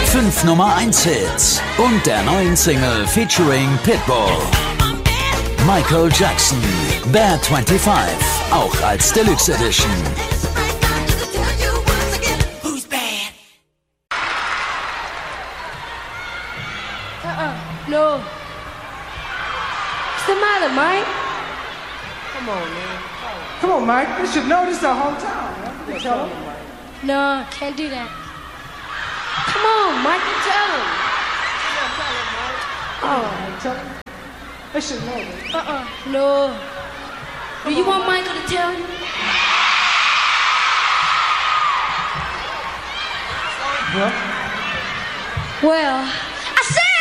5 Nummer-1-Hits und der neuen Single featuring Pitbull. Michael Jackson, Bad 25, auch als Deluxe Edition. No. What's the matter, Mike? Come on, man. Come on, Mike. You should know this is our hometown. Yeah, tell him, Mike. No, can't do that. Come on, Mike, you tell him. All right, tell him. They should know this. No. Do you want Michael to tell you? Well, Well,